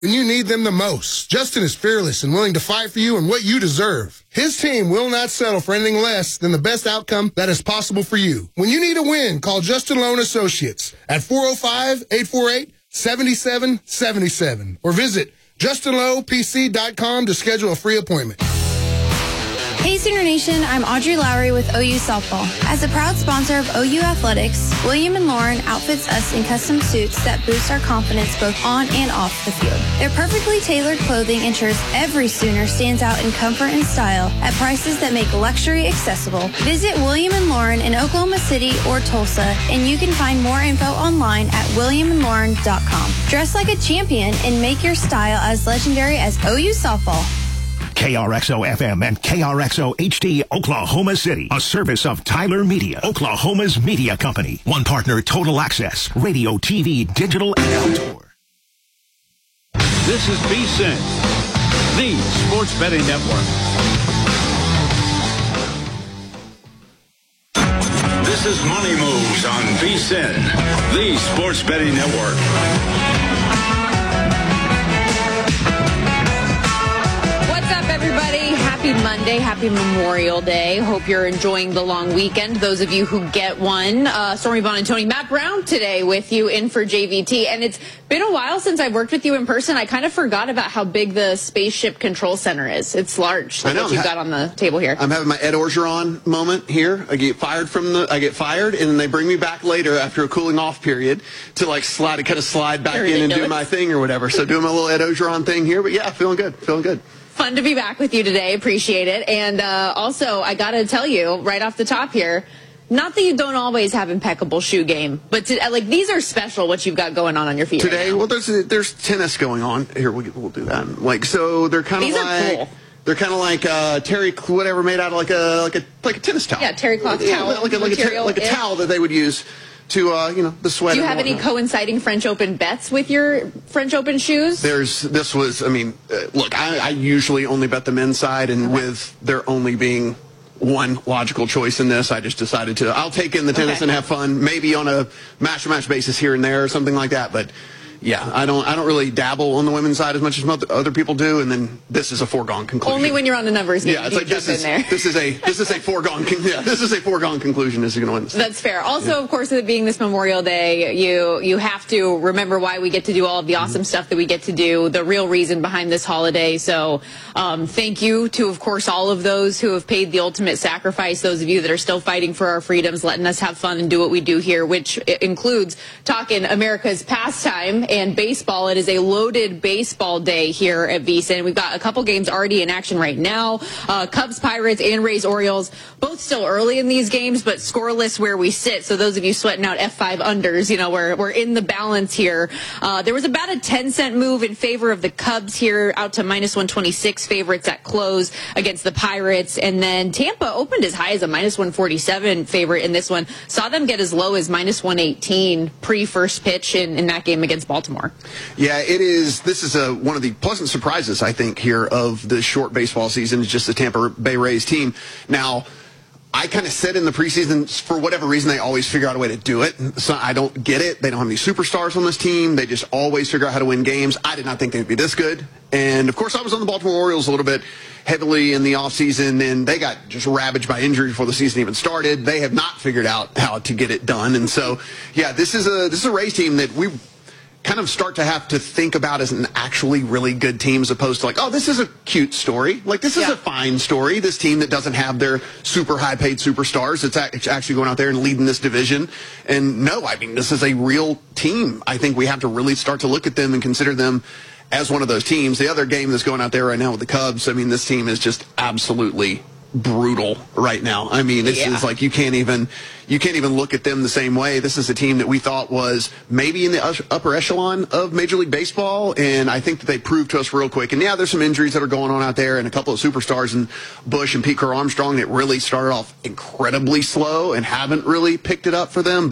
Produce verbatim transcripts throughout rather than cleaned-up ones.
when you need them the most. Justin is fearless and willing to fight for you and what you deserve. His team will not settle for anything less than the best outcome that is possible for you. When you need a win, call Justin Loan Associates at four oh five, eight four eight, seven seven seven seven or visit justin low p c dot com to schedule a free appointment. Hey Sooner Nation, I'm Audrey Lowry with O U Softball. As a proud sponsor of O U Athletics, William and Lauren outfits us in custom suits that boost our confidence both on and off the field. Their perfectly tailored clothing ensures every Sooner stands out in comfort and style at prices that make luxury accessible. Visit William and Lauren in Oklahoma City or Tulsa, and you can find more info online at william and lauren dot com. Dress like a champion and make your style as legendary as O U Softball. K R X O F M and K R X O H D, Oklahoma City. A service of Tyler Media, Oklahoma's media company. One partner, Total Access, radio, T V, digital, and outdoor. This is V S I N, the Sports Betting Network. This is Money Moves on V S I N, the Sports Betting Network. Everybody, happy Monday, happy Memorial Day. Hope you're enjoying the long weekend. Those of you who get one, uh, Stormy Vaughn and Tony, Matt Brown today with you in for J V T. And it's been a while since I've worked with you in person. I kind of forgot about how big the Spaceship Control Center is. It's large. I know. What you've got on the table here. I'm having my Ed Orgeron moment here. I get fired from the, I get fired, and then they bring me back later after a cooling off period to like slide, kind of slide back in and do my thing or whatever. So doing my little Ed Orgeron thing here, but yeah, feeling good, feeling good. Fun to be back with you today. Appreciate it. And uh, also, I got to tell you right off the top here, not that you don't always have impeccable shoe game, but to, like these are special. What you've got going on on your feet today? Right well, there's there's tennis going on here. We'll, we'll do that. Like so, they're kind of these like are cool. They're kind of like uh, terry whatever made out of like a like a like a tennis towel. Yeah, terry cloth yeah, towel. Like a, like, a, like a towel that they would use to, uh, you know, the sweat. Do you have any coinciding French Open bets with your French Open shoes? There's, this was, I mean, uh, look, I, I usually only bet the men's side, and okay. with there only being one logical choice in this, I just decided to, I'll take in the tennis okay. and have fun, maybe on a match-to-match basis here and there or something like that, but yeah, I don't I don't really dabble on the women's side as much as other people do, and then this is a foregone conclusion. Only when you're on the numbers game. Yeah, it's like this is, this is a this is a foregone yeah, this is a foregone conclusion is you're going to win this. That's fair. Also, yeah. of course, it being this Memorial Day, you you have to remember why we get to do all of the awesome mm-hmm. stuff that we get to do, the real reason behind this holiday. So, um, thank you to, of course, all of those who have paid the ultimate sacrifice, those of you that are still fighting for our freedoms, letting us have fun and do what we do here, which includes talking America's pastime and baseball. It is a loaded baseball day here at V S I N. We've got a couple games already in action right now. Uh, Cubs, Pirates, and Rays, Orioles, both still early in these games, but scoreless where we sit. So those of you sweating out F five unders, you know, we're, we're in the balance here. Uh, there was about a ten cent move in favor of the Cubs here, out to minus one twenty-six favorites at close against the Pirates. And then Tampa opened as high as a minus one forty-seven favorite in this one. Saw them get as low as minus one eighteen pre-first pitch in, in that game against Baltimore. Yeah, it is. This is a, one of the pleasant surprises, I think, here of the short baseball season is just the Tampa Bay Rays team. Now, I kind of said in the preseason, for whatever reason, they always figure out a way to do it. So I don't get it. They don't have any superstars on this team. They just always figure out how to win games. I did not think they'd be this good. And, of course, I was on the Baltimore Orioles a little bit heavily in the offseason, and they got just ravaged by injury before the season even started. They have not figured out how to get it done. And so, yeah, this is a this is a Rays team that we kind of start to have to think about as an actually really good team as opposed to like, oh, this is a cute story. Like, this is yeah. a fine story. This team that doesn't have their super high-paid superstars, it's actually going out there and leading this division. And no, I mean, this is a real team. I think we have to really start to look at them and consider them as one of those teams. The other game that's going out there right now with the Cubs, I mean, this team is just absolutely brutal right now. I mean, this yeah. is like you can't even you can't even look at them the same way. This is a team that we thought was maybe in the upper echelon of Major League Baseball, and I think that they proved to us real quick. And yeah, there's some injuries that are going on out there, and a couple of superstars in Bush and Pete Crow Armstrong that really started off incredibly slow and haven't really picked it up for them. But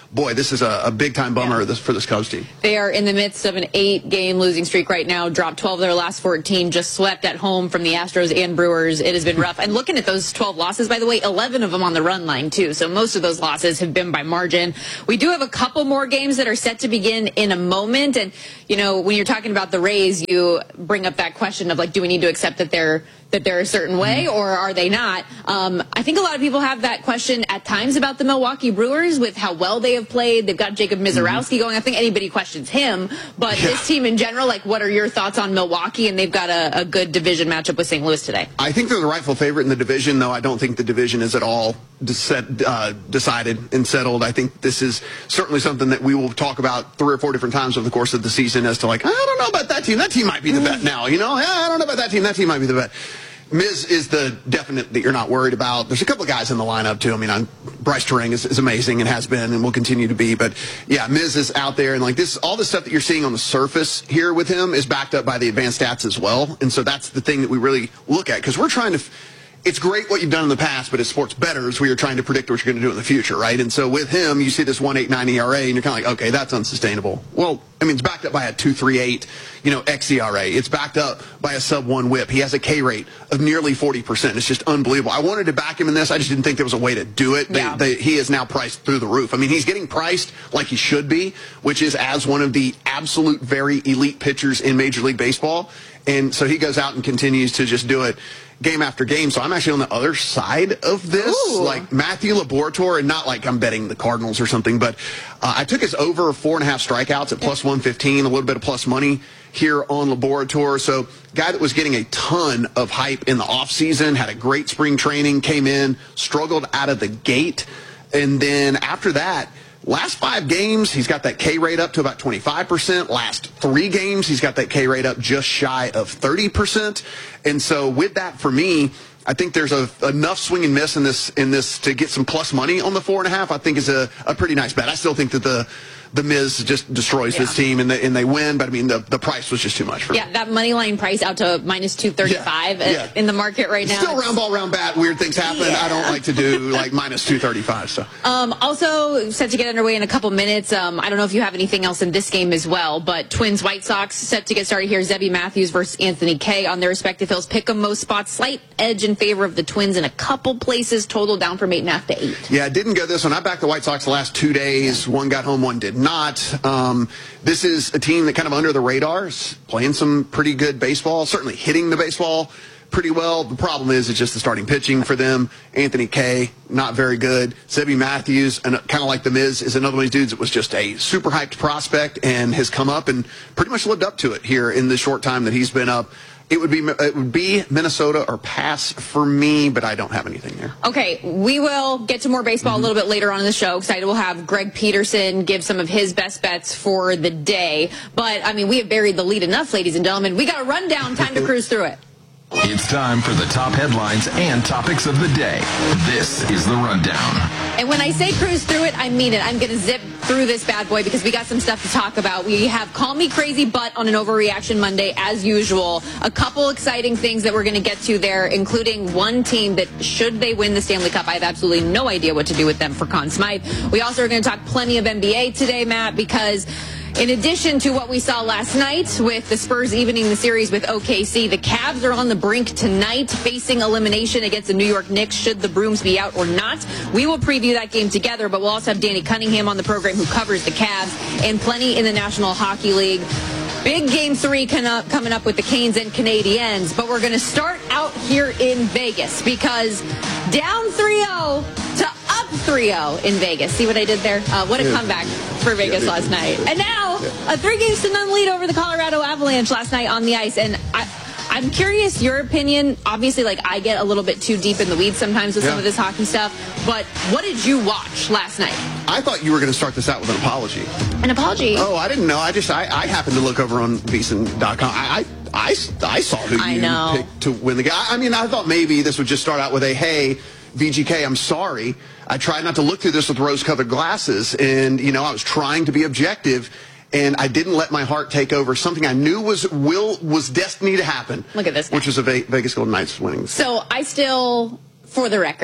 boy, this is a, a big-time bummer Yeah. this, for this Cubs team. They are in the midst of an eight-game losing streak right now, dropped twelve of their last fourteen, just swept at home from the Astros and Brewers. It has been rough. And looking at those twelve losses, by the way, eleven of them on the run line, too. So most of those losses have been by margin. We do have a couple more games that are set to begin in a moment. And, you know, when you're talking about the Rays, you bring up that question of, like, do we need to accept that they're that they're a certain way, or are they not? Um, I think a lot of people have that question at times about the Milwaukee Brewers with how well they have played. They've got Jacob Mizorowski mm-hmm. going. I think anybody questions him. But yeah. this team in general, like, what are your thoughts on Milwaukee? And they've got a, a good division matchup with Saint Louis today. I think they're the rightful favorite in the division, though I don't think the division is at all de- uh, decided and settled. I think this is certainly something that we will talk about three or four different times over the course of the season as to, like, I don't know about that team. That team might be the bet now, you know? I don't know about that team. That team might be the bet. Miz is the definite that you're not worried about. There's a couple of guys in the lineup, too. I mean, I'm, Bryce Terang is, is amazing and has been and will continue to be. But, yeah, Miz is out there. And, like, this, all the stuff that you're seeing on the surface here with him is backed up by the advanced stats as well. And so that's the thing that we really look at, because we're trying to – it's great what you've done in the past, but as sports bettors, we are trying to predict what you're going to do in the future, right? And so with him, you see this one point eight nine E R A, and you're kind of like, okay, that's unsustainable. Well, I mean, it's backed up by a two point three eight, you know, X E R A. It's backed up by a sub one whip. He has a K rate of nearly forty percent. It's just unbelievable. I wanted to back him in this. I just didn't think there was a way to do it. They, Yeah. they, he is now priced through the roof. I mean, he's getting priced like he should be, which is as one of the absolute very elite pitchers in Major League Baseball. And so he goes out and continues to just do it game after game. So I'm actually on the other side of this. Ooh. Like Matthew Laboratory, and not like I'm betting the Cardinals or something, but uh, I took his over four and a half strikeouts at plus one fifteen, a little bit of plus money here on Laboratory. So guy that was getting a ton of hype in the offseason, had a great spring training, came in, struggled out of the gate. And then after that, last five games, he's got that K rate up to about twenty-five percent. Last three games, he's got that K rate up just shy of thirty percent. And so with that, for me, I think there's a, enough swing and miss in this in this to get some plus money on the four and a half. I think is a, a pretty nice bet. I still think that the the Miz just destroys Yeah. this team and they, and they win, but I mean the, the price was just too much for Yeah, me. that money line price out to minus two thirty-five Yeah, yeah. in the market right now. Still round ball, round bat, weird things happen. Yeah. I don't like to do like minus two thirty-five. So Um, also set to get underway in a couple minutes. Um, I don't know if you have anything else in this game as well, but Twins White Sox set to get started here. Zebby Matthews versus Anthony Kay on their respective hills. Pick 'em most spots. Slight edge in favor of the Twins in a couple places. Total down from eight and a half to eight. yeah, I didn't go this one. I backed the White Sox the last two days. One got home, one did not. Um, this is a team that kind of under the radar is playing some pretty good baseball, certainly hitting the baseball pretty well. The problem is it's just the starting pitching for them. Anthony Kay, not very good. Zebby Matthews, and kind of like the Miz, is another one of these dudes that was just a super hyped prospect and has come up and pretty much lived up to it here in the short time that he's been up. It would be it would be Minnesota or pass for me, but I don't have anything there. Okay, we will get to more baseball mm-hmm. a little bit later on in the show. Excited we'll have Greg Peterson give some of his best bets for the day. But, I mean, we have buried the lead enough, ladies and gentlemen. We got a rundown. Time to cruise through it. It's time for the top headlines and topics of the day. This is the Rundown. And when I say cruise through it, I mean it. I'm going to zip through this bad boy because we got some stuff to talk about. We have Call Me Crazy But on an Overreaction Monday, as usual. A couple exciting things that we're going to get to there, including one team that, should they win the Stanley Cup, I have absolutely no idea what to do with them for Conn Smythe. We also are going to talk plenty of N B A today, Matt, because in addition to what we saw last night with the Spurs evening the series with O K C, the Cavs are on the brink tonight facing elimination against the New York Knicks should the Brooms be out or not. We will preview that game together, but we'll also have Danny Cunningham on the program who covers the Cavs, and plenty in the National Hockey League. Big game three coming up with the Canes and Canadiens, but we're going to start out here in Vegas because down three oh to up three oh in Vegas. See what I did there? Uh, what a yeah. comeback for Vegas yeah, last night. And now yeah. a three games to none lead over the Colorado Avalanche last night on the ice. And I, I'm curious your opinion. Obviously, like, I get a little bit too deep in the weeds sometimes with yeah. some of this hockey stuff. But what did you watch last night? I thought you were going to start this out with an apology. An apology? Oh, I didn't know. I just I, I happened to look over on V S I N dot com. I, I, I, I saw who I you know. picked to win the game. I mean, I thought maybe this would just start out with a, hey, V G K, I'm sorry. I tried not to look through this with rose-colored glasses, and, you know, I was trying to be objective, and I didn't let my heart take over something I knew was will was destiny to happen. Look at this guy. Which was a Ve- Vegas Golden Knights winning. So I still, for the record,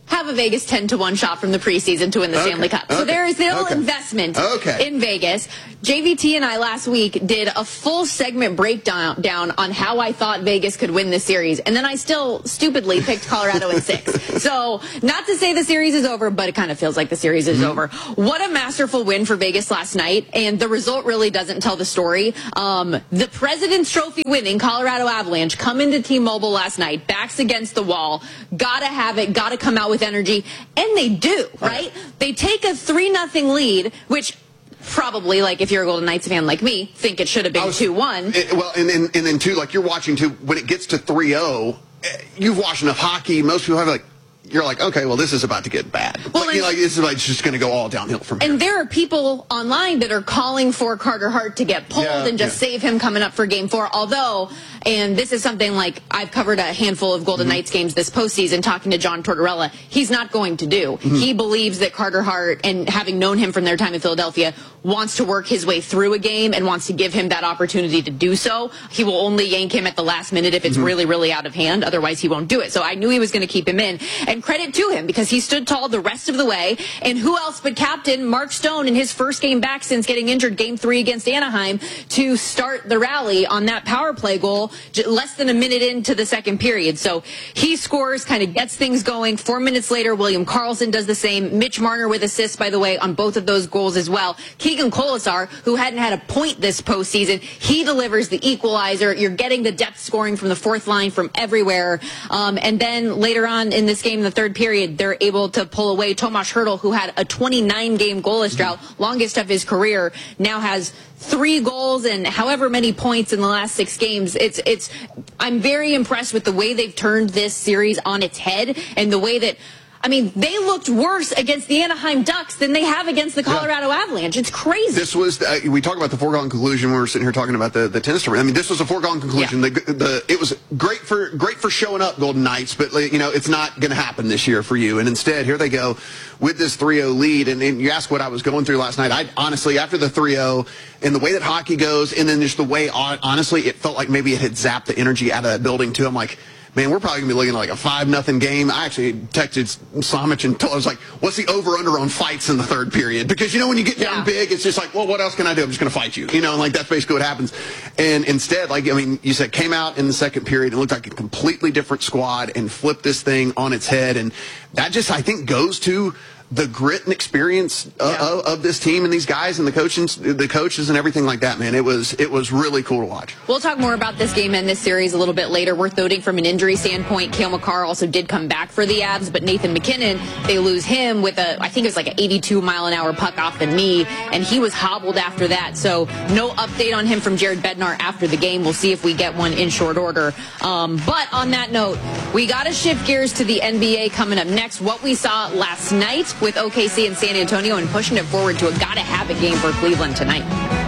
have a Vegas ten to one shot from the preseason to win the okay. Stanley Cup. So okay. there is still okay. investment okay. in Vegas. J V T and I last week did a full segment breakdown down on how I thought Vegas could win this series. And then I still stupidly picked Colorado in six. So not to say the series is over, but it kind of feels like the series is mm-hmm. over. What a masterful win for Vegas last night. And the result really doesn't tell the story. Um, the President's Trophy winning Colorado Avalanche come into T-Mobile last night, backs against the wall, gotta have it, gotta come out with energy. And they do, right? Okay. They take a three nothing lead, which probably, like, if you're a Golden Knights fan like me, think it should have been two one. Well, and then, and then, too, like, you're watching, too, when it gets to three oh, you've watched enough hockey. Most people have, like, you're like, okay, well, this is about to get bad. Well, like, you know, like, this is like just going to go all downhill from here. And there are people online that are calling for Carter Hart to get pulled yeah, and just yeah. save him coming up for game four. Although, and this is something like I've covered a handful of Golden mm-hmm. Knights games this postseason talking to John Tortorella, he's not going to do. Mm-hmm. He believes that Carter Hart, and having known him from their time in Philadelphia, wants to work his way through a game and wants to give him that opportunity to do so. He will only yank him at the last minute if it's mm-hmm. really, really out of hand. Otherwise, he won't do it. So I knew he was going to keep him in. And credit to him, because he stood tall the rest of the way. And who else but captain Mark Stone in his first game back since getting injured game three against Anaheim to start the rally on that power play goal less than a minute into the second period. So he scores, kind of gets things going. Four minutes later, William Karlsson does the same. Mitch Marner with assists, by the way, on both of those goals as well. Keegan Colasar, who hadn't had a point this postseason, he delivers the equalizer. You're getting the depth scoring from the fourth line from everywhere. Um, and then later on in this game, in the third period, they're able to pull away. Tomas Hertl, who had a twenty-nine game goalless drought, longest of his career, now has three goals and however many points in the last six games. It's, it's, I'm very impressed with the way they've turned this series on its head and the way that, I mean, they looked worse against the Anaheim Ducks than they have against the Colorado yeah. Avalanche. It's crazy. This was, uh, we talk about the foregone conclusion when we were sitting here talking about the, the tennis tournament. I mean, this was a foregone conclusion. Yeah. The, the, it was great for great for showing up, Golden Knights, but, you know, it's not going to happen this year for you. And instead, here they go with this three oh lead. And, and you asked what I was going through last night. I honestly, after the three oh, and the way that hockey goes, and then just the way, honestly, it felt like maybe it had zapped the energy out of that building, too. I'm like, man, we're probably going to be looking at like a five nothing game. I actually texted Samich and told, I was like, what's the over-under on fights in the third period? Because, you know, when you get down yeah. big, it's just like, well, what else can I do? I'm just going to fight you. You know, and like that's basically what happens. And instead, like, I mean, you said came out in the second period and looked like a completely different squad and flipped this thing on its head. And that just, I think, goes to the grit and experience uh, yeah. of, of this team and these guys and the coaches, the coaches and everything like that, man. It was it was really cool to watch. We'll talk more about this game and this series a little bit later. Worth noting from an injury standpoint, Cale Makar also did come back for the Avs, but Nathan MacKinnon, they lose him with a, I think it was like an eighty-two mile an hour puck off the knee, and he was hobbled after that. So no update on him from Jared Bednar after the game. We'll see if we get one in short order. Um, but on that note, we got to shift gears to the N B A coming up next. What we saw last night with O K C and San Antonio, and pushing it forward to a gotta-have-it game for Cleveland tonight.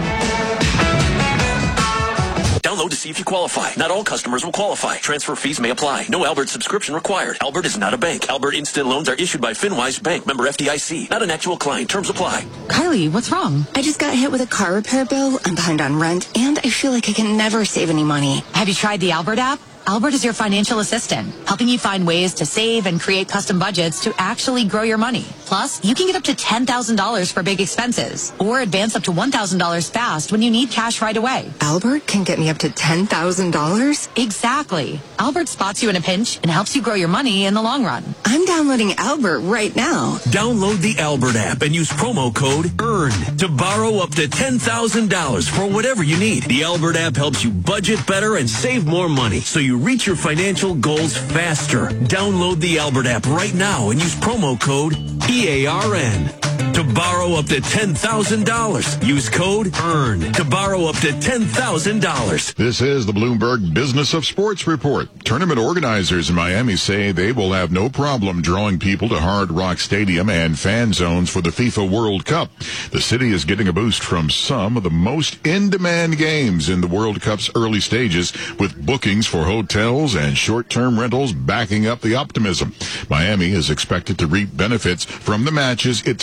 Download to see if you qualify. Not all customers will qualify. Transfer fees may apply. No Albert subscription required. Albert is not a bank. Albert Instant Loans are issued by FinWise Bank, member F D I C. Not an actual client. Terms apply. Kylie, what's wrong? I just got hit with a car repair bill. I'm behind on rent, and I feel like I can never save any money. Have you tried the Albert app? Albert is your financial assistant, helping you find ways to save and create custom budgets to actually grow your money. Plus, you can get up to ten thousand dollars for big expenses or advance up to one thousand dollars fast when you need cash right away. Albert can get me up to ten thousand dollars? Exactly. Albert spots you in a pinch and helps you grow your money in the long run. I'm downloading Albert right now. Download the Albert app and use promo code EARN to borrow up to ten thousand dollars for whatever you need. The Albert app helps you budget better and save more money, so you reach your financial goals faster. Download the Albert app right now and use promo code E A R N to borrow up to ten thousand dollars. Use code EARN to borrow up to ten thousand dollars. This is the Bloomberg Business of Sports Report. Tournament organizers in Miami say they will have no problem drawing people to Hard Rock Stadium and fan zones for the FIFA World Cup. The city is getting a boost from some of the most in-demand games in the World Cup's early stages, with bookings for hotels and short-term rentals backing up the optimism. Miami is expected to reap benefits from the matches it's hosting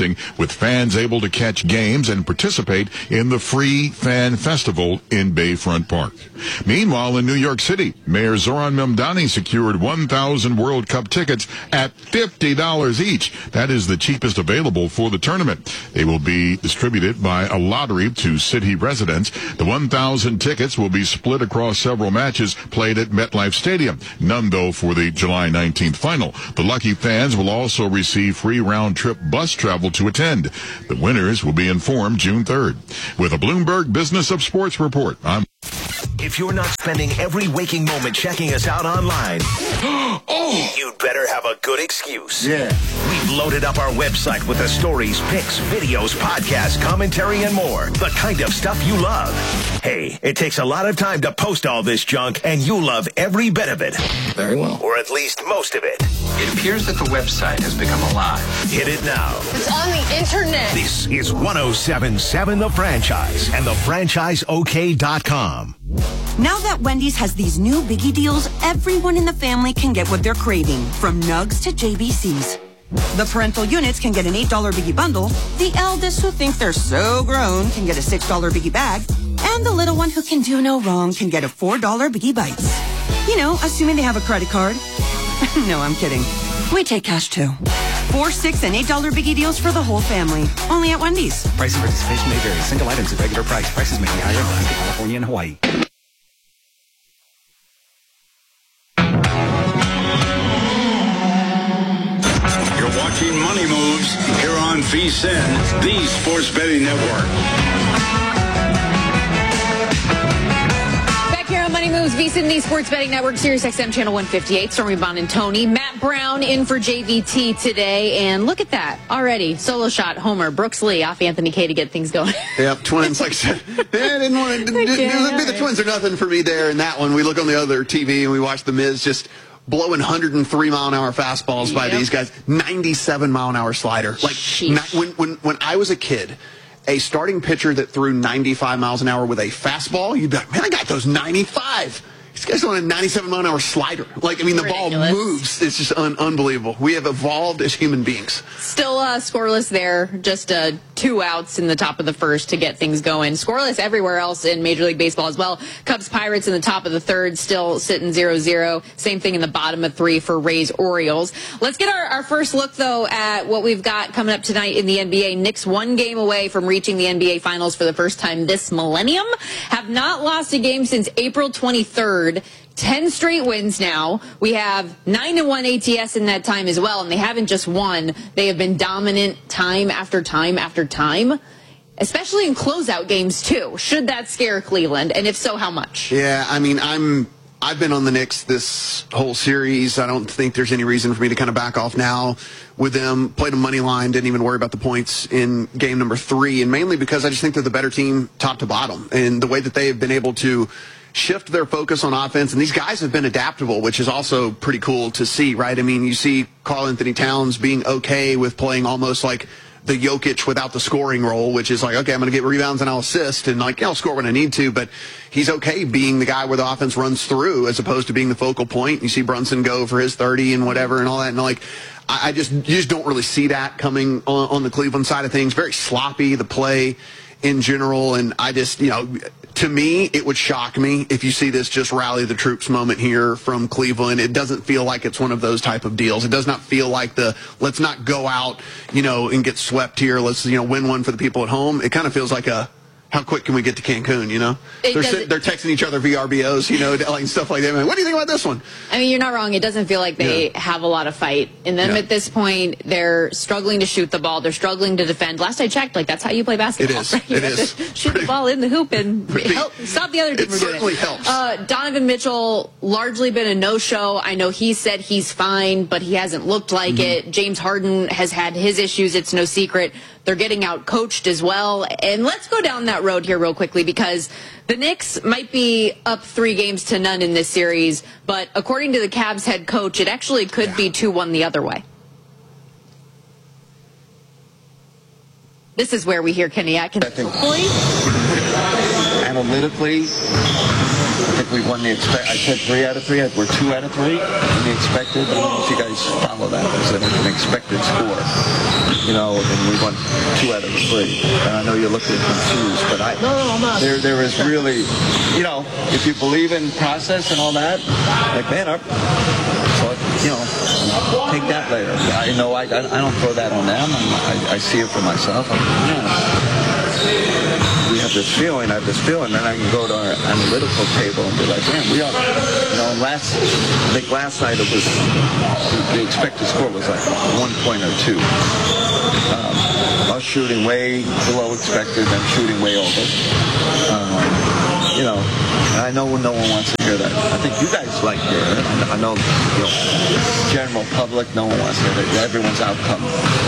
dancing, with fans able to catch games and participate in the free fan festival in Bayfront Park. Meanwhile, in New York City, Mayor Zoran Mamdani secured one thousand World Cup tickets at fifty dollars each. That is the cheapest available for the tournament. They will be distributed by a lottery to city residents. The one thousand tickets will be split across several matches played at MetLife Stadium. None, though, for the July nineteenth final. The lucky fans will also receive free round-trip bus travel to attend. The winners will be informed June third. With a Bloomberg Business of Sports report, I'm... If you're not spending every waking moment checking us out online, oh, you'd better have a good excuse. Yeah. We've loaded up our website with the stories, pics, videos, podcasts, commentary, and more. The kind of stuff you love. Hey, it takes a lot of time to post all this junk, and you love every bit of it. Very well. Or at least most of it. It appears that the website has become alive. Hit it now. It's on the internet. This is one oh seven point seven The Franchise and the franchise o k dot com. Now that Wendy's has these new biggie deals, everyone in the family can get what they're craving, from nugs to J B Cs. The parental units can get an eight dollar biggie bundle, the eldest who think they're so grown can get a six dollar biggie bag, and the little one who can do no wrong can get a four dollar biggie bites. You know, assuming they have a credit card. No, I'm kidding. We take cash too. Four, six, and eight dollar biggie deals for the whole family. Only at Wendy's. Price and participation may vary. Single items at regular price. Prices may be higher in Alaska, California, and Hawaii. You're watching Money Moves here on V S I N, the Sports Betting Network. Money Moves, V S I N, the Sports Betting Network, Sirius X M Channel one fifty-eight. Stormy Bond and Tony. Matt Brown in for J V T today. And look at that. Already. Solo shot, Homer. Brooks Lee off Anthony K to get things going. Yep, Twins. Like I said, I didn't want to do the Twins are nothing for me there in that one. We look on the other T V and we watch the Miz just blowing one hundred three mile an hour fastballs by yep. these guys. ninety-seven mile an hour slider. Like not, when, when, when I was a kid, a starting pitcher that threw ninety-five miles an hour with a fastball, you'd be like, man, I got those ninety-five. These guys on a ninety-seven mile an hour slider. Like, I mean, the Ridiculous. Ball moves. It's just un- unbelievable. We have evolved as human beings. Still uh, scoreless there. Just uh, two outs in the top of the first to get things going. Scoreless everywhere else in Major League Baseball as well. Cubs Pirates in the top of the third, still sitting zero zero. Same thing in the bottom of three for Rays Orioles. Let's get our, our first look, though, at what we've got coming up tonight in the N B A. Knicks one game away from reaching the N B A Finals for the first time this millennium. Have not lost a game since April twenty-third. Ten straight wins now. We have nine and one A T S in that time as well, and they haven't just won. They have been dominant time after time after time, especially in closeout games too. Should that scare Cleveland? And if so, how much? Yeah, I mean, I'm I've been on the Knicks this whole series. I don't think there's any reason for me to kind of back off now with them. Played a money line, didn't even worry about the points in game number three, and mainly because I just think they're the better team top to bottom, and the way that they have been able to shift their focus on offense, and these guys have been adaptable, which is also pretty cool to see, right? I mean, you see Karl Anthony Towns being okay with playing almost like the Jokic without the scoring role, which is like, okay, I'm going to get rebounds and I'll assist, and like, yeah, I'll score when I need to, but he's okay being the guy where the offense runs through as opposed to being the focal point. You see Brunson go for his thirty and whatever and all that, and like, I just, you just don't really see that coming on, on the Cleveland side of things. Very sloppy, the play in general, and I just, you know, to me, it would shock me if you see this just rally the troops moment here from Cleveland. It doesn't feel like it's one of those type of deals. It does not feel like the, let's not go out, you know, and get swept here. Let's, you know, win one for the people at home. It kind of feels like a, how quick can we get to Cancun, you know? They're, sit, they're texting each other V R B Os, you know, like stuff like that. What do you think about this one? I mean, you're not wrong. It doesn't feel like they yeah. have a lot of fight in them yeah. at this point. They're struggling to shoot the ball. They're struggling to defend. Last I checked, like, that's how you play basketball. It is. Right? You it have is. To shoot pretty, the ball in the hoop and pretty, help stop the other team from doing it. It certainly helps. Uh, Donovan Mitchell, largely been a no-show. I know he said he's fine, but he hasn't looked like mm-hmm. it. James Harden has had his issues. It's no secret. They're getting out coached as well. And let's go down that road here real quickly, because the Knicks might be up three games to none in this series, but according to the Cavs head coach, it actually could yeah. be two one the other way. This is where we hear Kenny Atkins. I think analytically, I think we won the expect. I said three out of three. We're two out of three in the expected. I don't know if you guys follow that. It's an expected score, you know, and we won two out of three. And I know you're looking confused, but I no, no, I'm not. There, there is really, you know, if you believe in process and all that, like man, our, so you know, take that later. I know I, I don't throw that on them. I, I see it for myself. I, yeah. We have this feeling, I have this feeling, then I can go to our analytical table and be like, man, we are, you know, last, I think last night it was, the expected score was like one point or two. Um, us shooting way below expected, them shooting way over. Um, you know, I know no one wants to hear that. I think you guys like hearing it. I know, you know, general public, no one wants to hear it. Everyone's outcome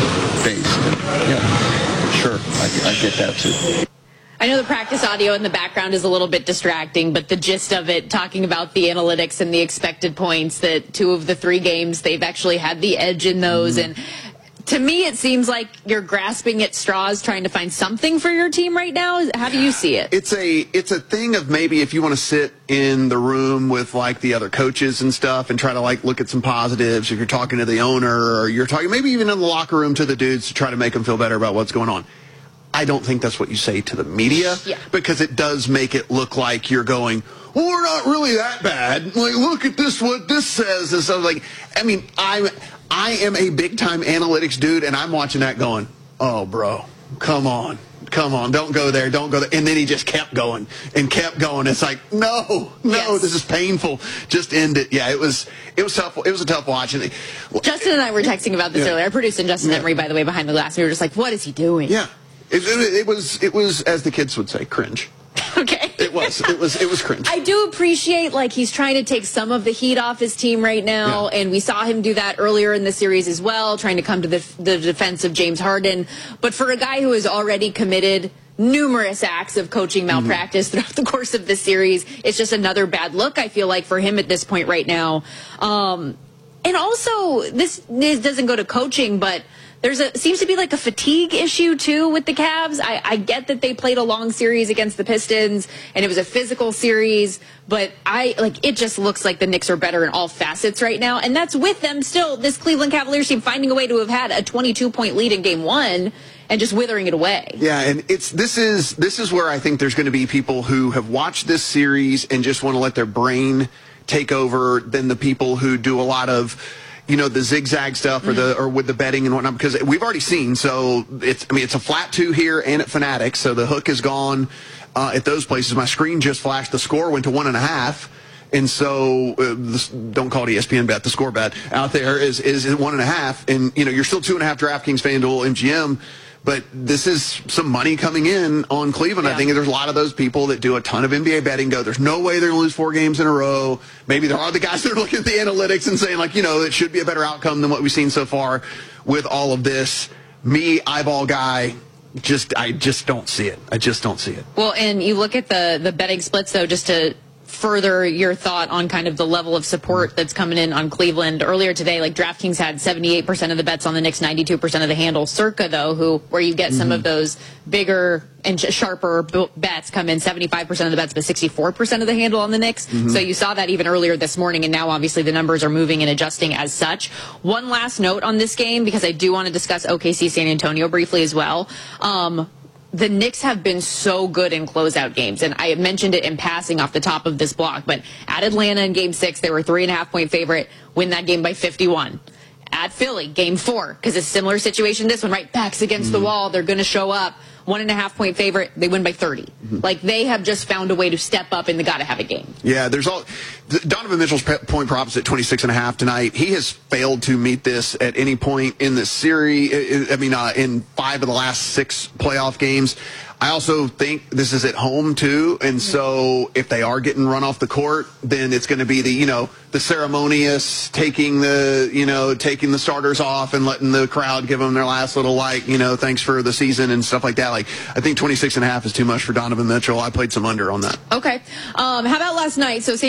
based. And, yeah, sure, I, I get that too. I know the practice audio in the background is a little bit distracting, but the gist of it, talking about the analytics and the expected points, that two of the three games, they've actually had the edge in those. Mm-hmm. And to me, it seems like you're grasping at straws, trying to find something for your team right now. How do you see it? It's a it's a thing of maybe if you want to sit in the room with like the other coaches and stuff and try to like look at some positives. If you're talking to the owner or you're talking maybe even in the locker room to the dudes to try to make them feel better about what's going on. I don't think that's what you say to the media, yeah. because it does make it look like you're going, well, we're not really that bad. Like, look at this, what this says. And so, like, I mean, I'm, I am a big-time analytics dude, and I'm watching that going, oh, bro, come on. Come on, don't go there, don't go there. And then he just kept going and kept going. It's like, no, no, yes. This is painful. Just end it. Yeah, it was it was tough. It was a tough watch. And Justin and I were texting about this yeah. earlier. Our producer, Justin yeah. Emery, by the way, behind the glass. We were just like, what is he doing? Yeah. It, it, it was, it was, as the kids would say, cringe. Okay. It was, it was, it was cringe. I do appreciate, like, he's trying to take some of the heat off his team right now, yeah. and we saw him do that earlier in the series as well, trying to come to the, the defense of James Harden. But for a guy who has already committed numerous acts of coaching malpractice mm-hmm. throughout the course of this series, it's just another bad look, I feel like, for him at this point right now. Um, and also, this, this doesn't go to coaching, but There's a seems to be like a fatigue issue, too, with the Cavs. I, I get that they played a long series against the Pistons, and it was a physical series, but I like it just looks like the Knicks are better in all facets right now, and that's with them still, this Cleveland Cavaliers team finding a way to have had a twenty-two point lead in game one and just withering it away. Yeah, and it's this is this is where I think there's going to be people who have watched this series and just want to let their brain take over than the people who do a lot of, you know, the zigzag stuff or the or with the betting and whatnot, because we've already seen. So it's I mean it's a flat two here and at Fanatics, so the hook is gone uh, at those places. My screen just flashed. The score went to one and a half, and so uh, this, don't call it E S P N bet. The score bet out there is is at one and a half, and you know you're still two and a half DraftKings, FanDuel, M G M. But this is some money coming in on Cleveland. Yeah. I think there's a lot of those people that do a ton of N B A betting go, there's no way they're going to lose four games in a row. Maybe there are the guys that are looking at the analytics and saying, like, you know, it should be a better outcome than what we've seen so far with all of this. Me, eyeball guy, just I just don't see it. I just don't see it. Well, and you look at the, the betting splits, though, just to further your thought on kind of the level of support that's coming in on Cleveland. Earlier today, like DraftKings had seventy-eight percent of the bets on the Knicks, ninety-two percent of the handle. Circa, though, who where you get some mm-hmm. of those bigger and sharper bets come in, seventy-five percent of the bets, but sixty-four percent of the handle on the Knicks. Mm-hmm. So you saw that even earlier this morning, and now obviously the numbers are moving and adjusting as such. One last note on this game, because I do want to discuss O K C San Antonio briefly as well. Um, The Knicks have been so good in closeout games, and I mentioned it in passing off the top of this block, but at Atlanta in game six, they were three and a half point favorite, win that game by fifty-one. At Philly, game four, because it's a similar situation this one, right? Backs against mm-hmm. the wall, they're going to show up. One and a half point favorite, they win by thirty. Mm-hmm. Like, they have just found a way to step up in the gotta have a game. Yeah, there's all Donovan Mitchell's point props at twenty-six and a half tonight. He has failed to meet this at any point in this series. I mean, uh, in five of the last six playoff games. I also think this is at home, too, and so if they are getting run off the court, then it's going to be the, you know, the ceremonious taking the, you know, taking the starters off and letting the crowd give them their last little, like, you know, thanks for the season and stuff like that. Like, I think twenty-six and a half is too much for Donovan Mitchell. I played some under on that. Okay. Um, how about last night? So San Antonio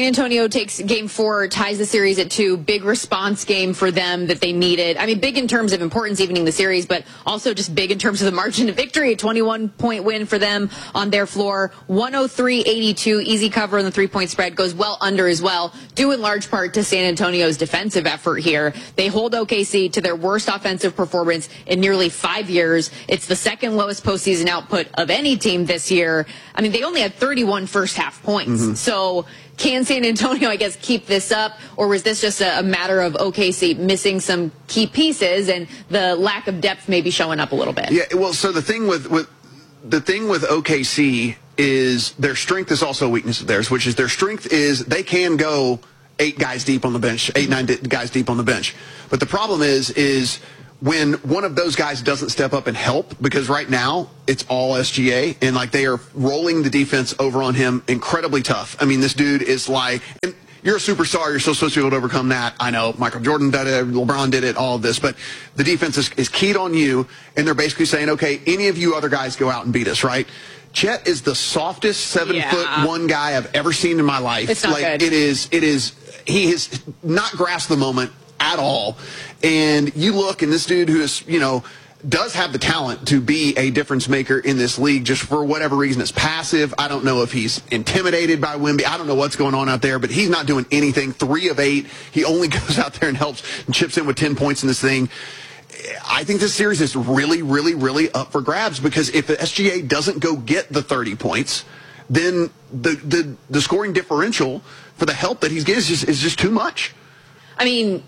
takes game four, ties the series at two. Big response game for them that they needed. I mean, big in terms of importance, evening the series, but also just big in terms of the margin of victory. A twenty-one point win for them on their floor. one oh three eighty-two, easy cover in the three-point spread, goes well under as well, due in large part to San Antonio's defensive effort here. They hold O K C to their worst offensive performance in nearly five years. It's the second lowest postseason output of any team this year. I mean, they only had thirty-one first half points. Mm-hmm. So can San Antonio, I guess, keep this up, or was this just a, a matter of O K C missing some key pieces and the lack of depth maybe showing up a little bit? Yeah, well, so the thing with, with the thing with O K C is their strength is also a weakness of theirs, which is their strength is they can go eight guys deep on the bench, eight, nine guys deep on the bench. But the problem is, is when one of those guys doesn't step up and help, because right now it's all S G A, and like they are rolling the defense over on him incredibly tough. I mean, this dude is like, and you're a superstar, you're still supposed to be able to overcome that. I know Michael Jordan did it, LeBron did it, all of this, but the defense is, is keyed on you, and they're basically saying, okay, any of you other guys go out and beat us, right? Chet is the softest seven yeah. foot one guy I've ever seen in my life. It's not like good. it is, it is. He has not grasped the moment at all. And you look, and this dude who is, you know, does have the talent to be a difference maker in this league, just for whatever reason is passive. I don't know if he's intimidated by Wemby. I don't know what's going on out there, but he's not doing anything. Three of eight. He only goes out there and helps and chips in with ten points in this thing. I think this series is really, really, really up for grabs, because if the S G A doesn't go get the thirty points, then the the, the scoring differential for the help that he's getting is just, is just too much. I mean,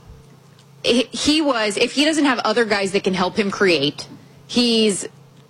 he was, if he doesn't have other guys that can help him create, he's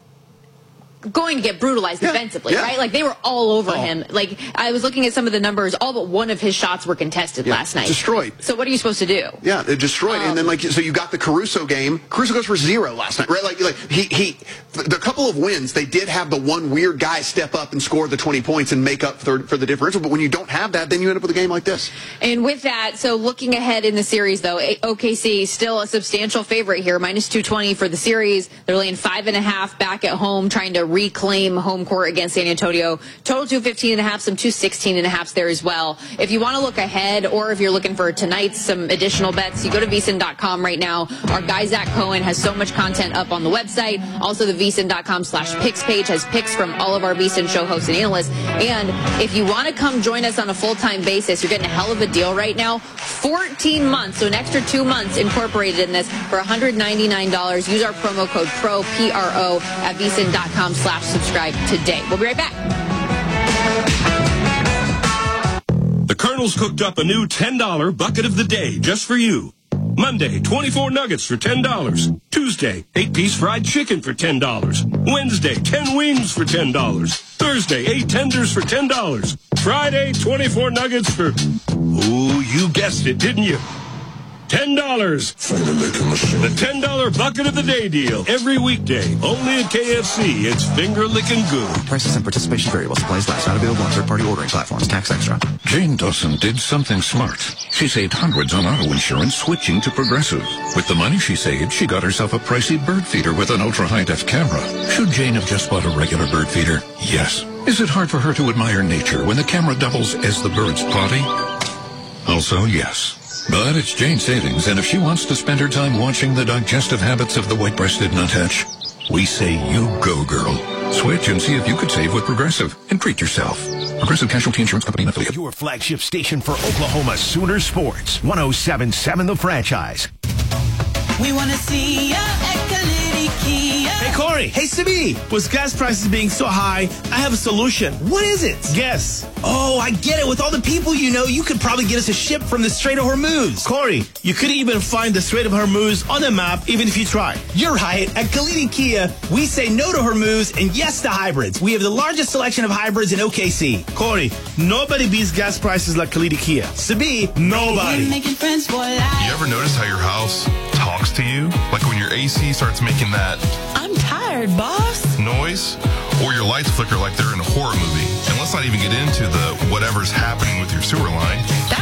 going to get brutalized yeah, defensively, yeah. right? Like, they were all over oh. him. Like, I was looking at some of the numbers. All but one of his shots were contested yeah, last night. Destroyed. So what are you supposed to do? Yeah, they're destroyed. Um, and then, like, so you got the Caruso game. Caruso goes for zero last night, right? Like, like he, he, the couple of wins, they did have the one weird guy step up and score the twenty points and make up for, for the differential. But when you don't have that, then you end up with a game like this. And with that, so looking ahead in the series, though, O K C still a substantial favorite here, minus two twenty for the series. They're laying five and a half back at home, trying to reclaim home home court against San Antonio. Total two fifteen and a half, some two sixteen and a half there as well. If you want to look ahead, or if you're looking for tonight's some additional bets, you go to V S I N dot com right now. Our guy Zach Cohen has so much content up on the website. Also, the V S I N dot com slash picks page has picks from all of our V S I N show hosts and analysts. And if you want to come join us on a full-time basis, you're getting a hell of a deal right now. fourteen months, so an extra two months incorporated in this for one hundred ninety-nine dollars. Use our promo code PRO, P R O, at V S I N dot com slash subscribe today. We'll be right back. The Colonel's cooked up a new ten dollar bucket of the day just for you. Monday, twenty-four nuggets for ten dollars. Tuesday, eight piece fried chicken for ten dollars. Wednesday, ten wings for ten dollars. Thursday, eight tenders for ten dollars. Friday, twenty-four nuggets for... Ooh, you guessed it, didn't you? ten dollars. The ten dollar bucket of the day deal. Every weekday. Only at K F C. It's finger licking good. Prices and participation vary while supplies last. Not available on third-party ordering platforms. Tax extra. Jane Dawson did something smart. She saved hundreds on auto insurance switching to Progressive. With the money she saved, she got herself a pricey bird feeder with an ultra-high-def camera. Should Jane have just bought a regular bird feeder? Yes. Is it hard for her to admire nature when the camera doubles as the bird's potty? Also, yes. But it's Jane's savings, and if she wants to spend her time watching the digestive habits of the white-breasted nuthatch, we say you go, girl. Switch and see if you could save with Progressive and treat yourself. Progressive Casualty Insurance Company and affiliate. Your flagship station for Oklahoma Sooner Sports, one oh seven point seven The Franchise. We want to see ya at Kalidi Kia. Hey, Corey. Hey, Sibi. With gas prices being so high, I have a solution. What is it? Guess. Oh, I get it. With all the people you know, you could probably get us a ship from the Strait of Hormuz. Corey, you couldn't even find the Strait of Hormuz on the map, even if you tried. You're right. At Kalidi Kia, we say no to Hormuz and yes to hybrids. We have the largest selection of hybrids in O K C. Corey, nobody beats gas prices like Kalidi Kia. Sibi, nobody. Making friends for life. You ever notice how your house talks to you? Like when your A C starts making that I'm tired, boss noise, or your lights flicker like they're in a horror movie. And let's not even get into the whatever's happening with your sewer line. That's